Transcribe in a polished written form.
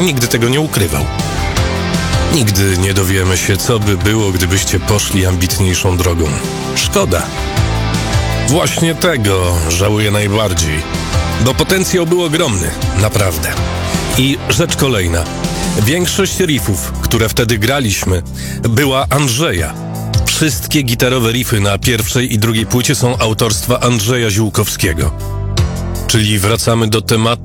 nigdy tego nie ukrywał. Nigdy nie dowiemy się, co by było, gdybyście poszli ambitniejszą drogą. Szkoda. Właśnie tego żałuję najbardziej, bo potencjał był ogromny, naprawdę. I rzecz kolejna. Większość riffów, które wtedy graliśmy, była Andrzeja. Wszystkie gitarowe riffy na pierwszej i drugiej płycie są autorstwa Andrzeja Ziółkowskiego. Czyli wracamy do tematu